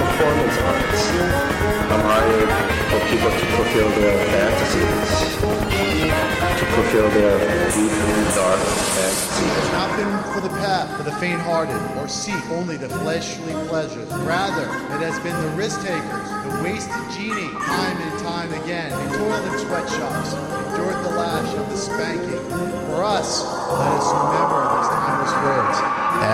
performance arts, a market for people to fulfill their fantasies, to fulfill their deep and dark fantasies. It has not been for the path for the faint-hearted, or seek only the fleshly pleasures. Rather, it has been the risk-takers, the wasted genie, time and time again. They toiled in sweatshops, endured the lash of the spanking. For us, let us remember these timeless words.